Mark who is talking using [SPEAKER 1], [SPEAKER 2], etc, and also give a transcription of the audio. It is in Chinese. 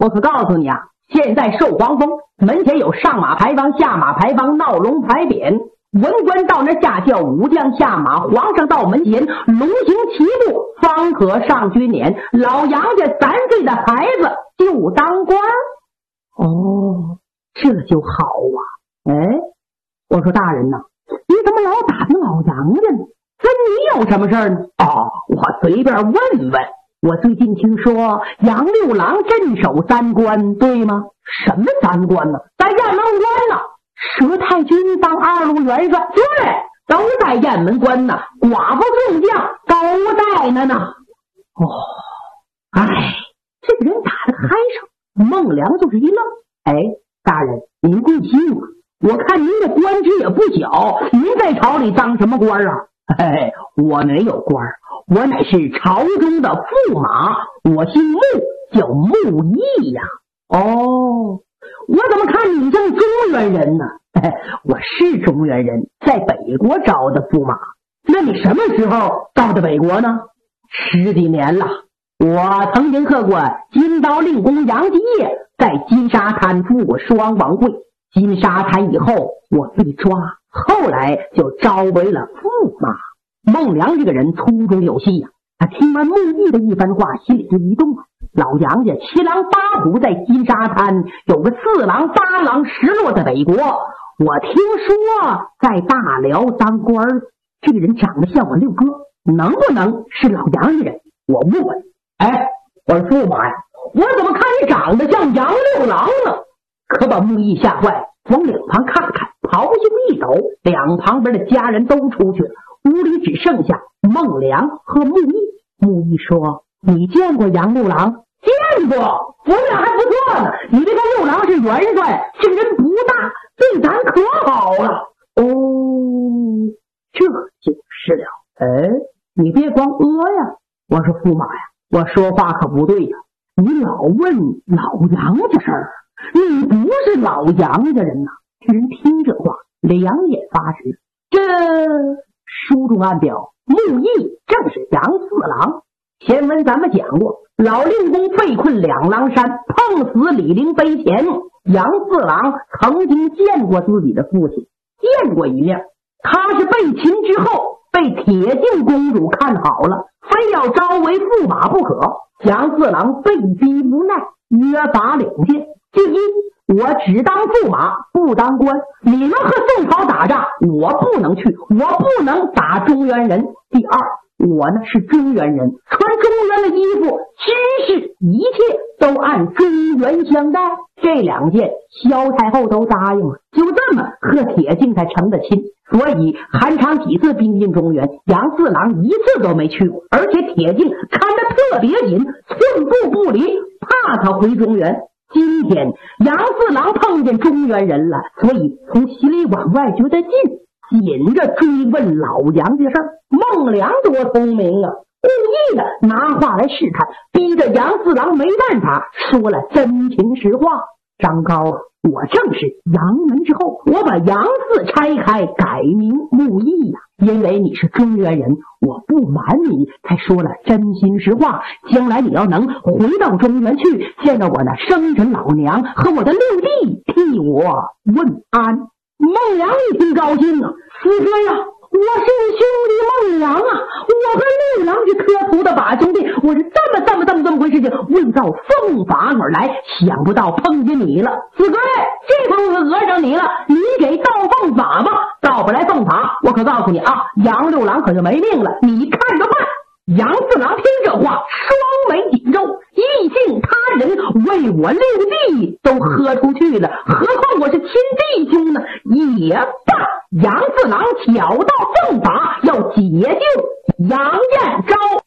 [SPEAKER 1] 我可告诉你啊，现在寿皇峰门前有上马牌坊、下马牌坊、闹龙牌匾，文官到那下轿，武将下马，皇上到门前，龙行齐步，方可上军辇。老杨家3岁的孩子就当官。哦，这就好啊。哎，我说大人呐，你怎么老打听老杨家呢？跟你有什么事儿呢？哦，我随便问问。我最近听说杨六郎镇守3关，对吗？什么3关呢？在雁门关呢。佘太君当2路元帅，对，都在雁门关呢。寡妇众将都在呢。哦，哎，这个人打了个嗨声，孟良就是一愣。哎，大人，您贵姓啊？我看您的官职也不小，您在朝里当什么官啊？嘿，我没有官，我乃是朝中的驸马，我姓穆，叫穆义呀。哦，我怎么看你像中原人呢？我是中原人，在北国招的驸马。那你什么时候到的北国呢？10几年了。我曾经和过金刀令公杨继业，在金沙滩赴过双王会。金沙滩以后我被抓，后来就招为了驸马。孟良这个人粗中有细呀，他听完穆义的一番话，心里就一动啊。老杨家7狼8虎在金沙滩，有个4郎8郎10落在北国。我听说在大辽当官，这个人长得像我六哥，能不能是老杨家人？我问问。哎，我说驸马呀，我怎么看你长得像杨六郎呢？可把穆义吓坏，往两旁看看，袍袖一抖，两旁边的家人都出去了，屋里只剩下孟良和穆义。穆义说：“你见过杨六郎？”见过，我们俩还不错呢。你这个六郎是元帅，姓人不大，对咱可好了。哦，这就是了。哎，你别光呀。我说驸马呀，我说话可不对呀。你老问老杨家事儿，你不是老杨家人呐。这人听这话，两眼发直。这书中暗表，穆义正是杨4郎。前文咱们讲过，老令公被困2郎山，碰死李陵碑前。杨4郎曾经见过自己的父亲，见过一面。他是被擒之后，被铁镜公主看好了，非要招为驸马不可。杨4郎被逼无奈，约法2件：第一，我只当驸马，不当官。你们和宋朝打仗，我不能去，我不能打中原人。第二，我呢是中原人，穿中原的衣服，知识一切都按中原相待。这2件萧太后都答应了，就这么和铁镜才成的亲。所以韩常几次兵进中原，杨4郎一次都没去过，而且铁镜看得特别紧，寸步不离，怕他回中原。今天杨4郎碰见中原人了，所以从西里往外觉得近，紧着追问老杨家事儿。孟良多聪明啊，故意的拿话来试探，逼着杨4郎没办法，说了真情实话。张高啊，我正是杨门之后，我把杨4拆开，改名穆义呀。因为你是中原人，我不瞒你，才说了真心实话。将来你要能回到中原去，见到我那生辰老娘和我的六弟，替我问安。孟良一听高兴啊，四哥呀，我是你兄弟孟良啊，我和六郎是磕头的把兄弟，我是这么回事情，问到奉法而来，想不到碰见你了。四哥，这头可讹上你了，你给道奉法吧，道不来奉法，我可告诉你啊，杨六郎可就没命了，你看着办。杨4郎听这话，双眉紧皱，异姓他人为我六弟都喝出去了，何况我是亲弟兄呢？也罢，杨4郎挑到正法，要解救杨彦昭。